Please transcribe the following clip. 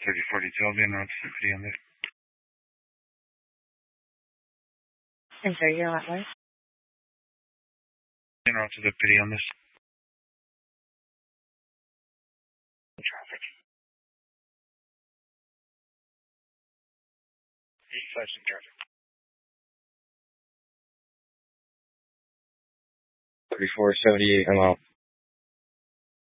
3042, I'll be en route to the city on this. I'm sorry, you're not what? En route to the city on this. Traffic. 85 traffic. 3478, I'm out.